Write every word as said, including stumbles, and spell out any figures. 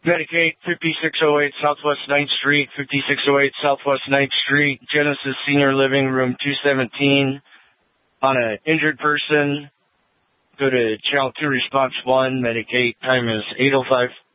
Medicaid, fifty-six oh eight Southwest ninth Street, fifty-six oh eight Southwest ninth Street, Genesis Senior Living, room two seventeen. On an injured person, go to Channel two Response one. Medicaid, time is eight oh five.